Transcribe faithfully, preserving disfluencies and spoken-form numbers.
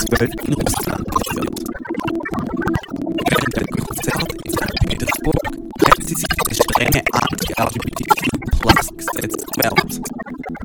zweitausendzwölf in Russland geführt. Während ein Konzert in Sankt Petersburg hat sie sich für strenge Anti-L G B T Q Plus Gesetz gewählt.